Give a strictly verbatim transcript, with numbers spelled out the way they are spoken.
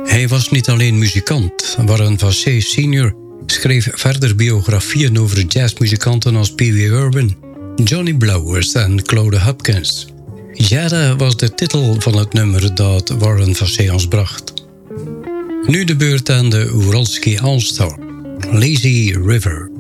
Hij was niet alleen muzikant. Warren Vassey senior schreef verder biografieën over jazzmuzikanten als Pee Wee Irwin, Johnny Blowers en Claude Hopkins. Jada was de titel van het nummer dat Warren Vassey ons bracht. Nu de beurt aan de Uralski All-Star, Lazy River.